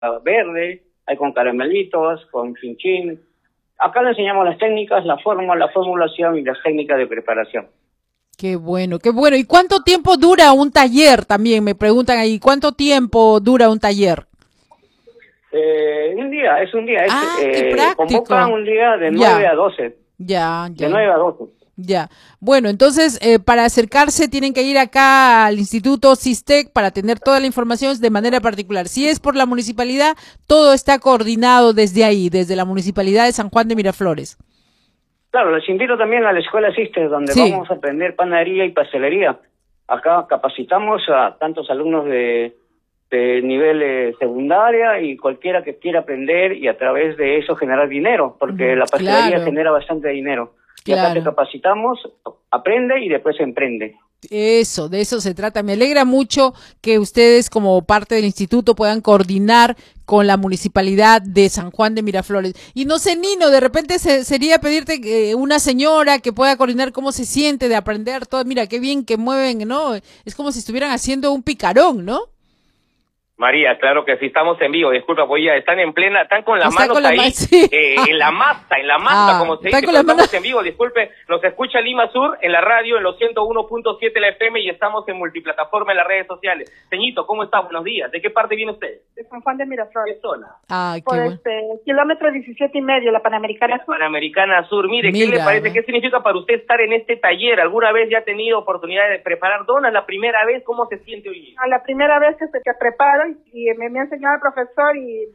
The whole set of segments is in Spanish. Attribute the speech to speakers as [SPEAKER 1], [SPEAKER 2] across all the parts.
[SPEAKER 1] verde, hay con caramelitos, con chinchín. Acá le enseñamos las técnicas, la formulación y las técnicas de preparación.
[SPEAKER 2] Qué bueno, qué bueno. ¿Y cuánto tiempo dura un taller? También me preguntan ahí, ¿cuánto tiempo dura un taller?
[SPEAKER 1] Un día, es un día.
[SPEAKER 2] Qué práctico.
[SPEAKER 1] Convocan un día de 9 a 12.
[SPEAKER 2] Ya.
[SPEAKER 1] De 9 a 12.
[SPEAKER 2] Ya. Bueno, entonces, para acercarse tienen que ir acá al Instituto SISTEC para tener toda la información de manera particular. Si es por la municipalidad, todo está coordinado desde ahí, desde la Municipalidad de San Juan de Miraflores.
[SPEAKER 1] Claro, les invito también a la Escuela SISTEC, donde vamos a aprender panadería y pastelería. Acá capacitamos a tantos alumnos de nivel secundaria y cualquiera que quiera aprender y a través de eso generar dinero, porque la pastelería genera bastante dinero. Y acá te capacitamos, aprende y después emprende.
[SPEAKER 2] Eso, de eso se trata. Me alegra mucho que ustedes como parte del instituto puedan coordinar con la municipalidad de San Juan de Miraflores. Y no sé, Nino, de repente sería pedirte una señora que pueda coordinar cómo se siente de aprender todo. Mira, qué bien que mueven, ¿no? Es como si estuvieran haciendo un picarón, ¿no?
[SPEAKER 3] María, claro que sí, estamos en vivo, disculpa, pues ya están con las manos ahí, en la masa, como se dice, estamos en vivo, disculpe, nos escucha Lima Sur en la radio, en los 101.7 la FM y estamos en multiplataforma en las redes sociales. Señito, ¿cómo está? Buenos días, ¿de qué parte viene usted?
[SPEAKER 4] De San Juan de Miraflores.
[SPEAKER 3] ¿Qué zona?
[SPEAKER 4] Por kilómetro 17.5, la Panamericana Sur.
[SPEAKER 3] Panamericana Sur, mire, ¿qué le parece? ¿Qué significa para usted estar en este taller? ¿Alguna vez ya ha tenido oportunidad de preparar donas? ¿La primera vez? ¿Cómo se siente hoy?
[SPEAKER 4] La primera vez que preparo y me ha enseñado el profesor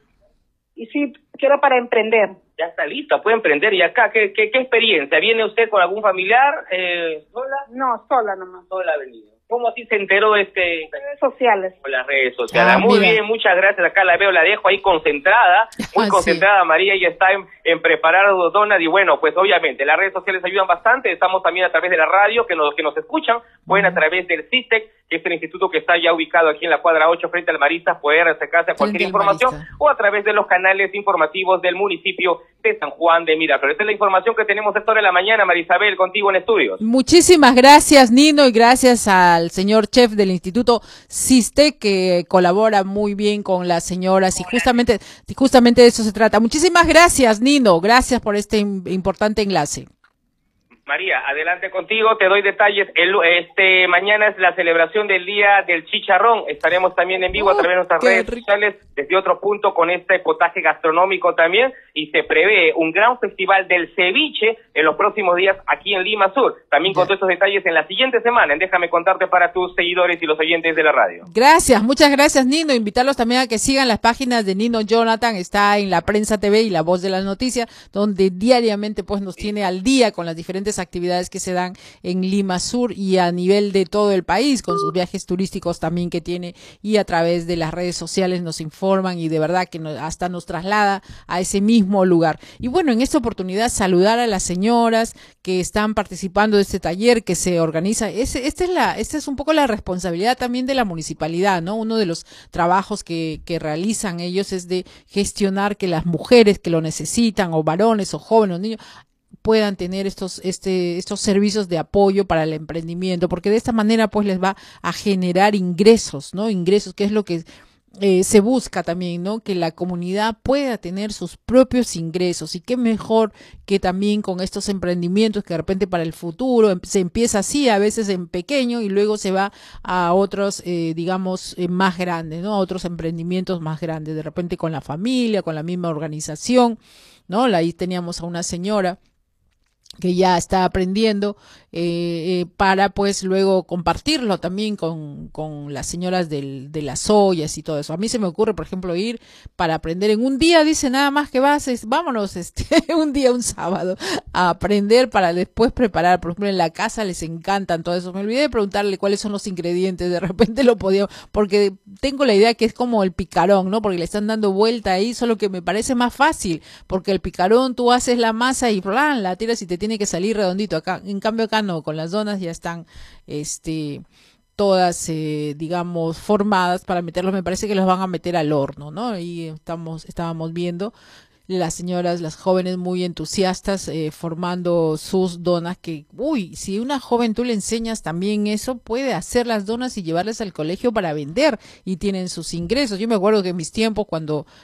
[SPEAKER 4] y sí, quiero para emprender.
[SPEAKER 3] Ya está lista, puede emprender. ¿Y acá qué experiencia? ¿Viene usted con algún familiar? ¿Sola?
[SPEAKER 4] No, sola nomás.
[SPEAKER 3] Sola ha venido. ¿Cómo así se enteró
[SPEAKER 4] redes sociales?
[SPEAKER 3] Por las redes sociales. Muy bien, muchas gracias. Acá la veo, la dejo ahí concentrada, muy concentrada. María ya está en preparar donas y bueno, pues obviamente las redes sociales ayudan bastante. Estamos también a través de la radio, que nos escuchan, pueden a través del CISTEC, que es el instituto que está ya ubicado aquí en la cuadra 8 frente al Maristas, poder acercarse a cualquier información o a través de los canales informativos del municipio de San Juan de Miraflores. Esta es la información que tenemos esta hora de la mañana. Marisabel, contigo en estudios.
[SPEAKER 2] Muchísimas gracias, Nino, y gracias al señor chef del Instituto SISTEC que colabora muy bien con las señoras y justamente de eso se trata. Muchísimas gracias, Nino, gracias por este importante enlace.
[SPEAKER 3] María, adelante contigo, te doy detalles. Mañana es la celebración del Día del Chicharrón. Estaremos también en vivo a través de nuestras redes sociales desde otro punto con este potaje gastronómico también y se prevé un gran festival del ceviche en los próximos días aquí en Lima Sur. También con todos estos detalles en la siguiente semana. Déjame contarte para tus seguidores y los oyentes de la radio.
[SPEAKER 2] Gracias, muchas gracias, Nino. Invitarlos también a que sigan las páginas de Nino Jonathan. Está en La Prensa TV y La Voz de las Noticias, donde diariamente pues nos tiene al día con las diferentes actividades que se dan en Lima Sur y a nivel de todo el país, con sus viajes turísticos también que tiene y a través de las redes sociales nos informan y de verdad que hasta nos traslada a ese mismo lugar. Y bueno, en esta oportunidad saludar a las señoras que están participando de este taller que se organiza. Esta es un poco la responsabilidad también de la municipalidad, ¿no? Uno de los trabajos que realizan ellos es de gestionar que las mujeres que lo necesitan o varones o jóvenes o niños puedan tener estos servicios de apoyo para el emprendimiento, porque de esta manera pues les va a generar ingresos, ¿no? Ingresos, que es lo que se busca también, ¿no? Que la comunidad pueda tener sus propios ingresos y qué mejor que también con estos emprendimientos que de repente para el futuro se empieza así, a veces en pequeño y luego se va a otros, más grandes, ¿no? A otros emprendimientos más grandes, de repente con la familia, con la misma organización, ¿no? Ahí teníamos a una señora que ya está aprendiendo para pues luego compartirlo también con las señoras de las ollas y todo eso. A mí se me ocurre, por ejemplo, ir para aprender en un día, dice nada más que vámonos un día, un sábado, a aprender para después preparar. Por ejemplo, en la casa les encantan todo eso. Me olvidé de preguntarle cuáles son los ingredientes, de repente lo podía, porque tengo la idea que es como el picarón, ¿no? Porque le están dando vuelta ahí, solo que me parece más fácil, porque el picarón tú haces la masa y la tiras y te tiene que salir redondito. Acá, en cambio acá no, con las donas ya están todas formadas para meterlos. Me parece que los van a meter al horno, ¿no? Y estábamos viendo las señoras, las jóvenes muy entusiastas formando sus donas que, si una joven tú le enseñas también eso, puede hacer las donas y llevarlas al colegio para vender y tienen sus ingresos. Yo me acuerdo que en mis tiempos cuando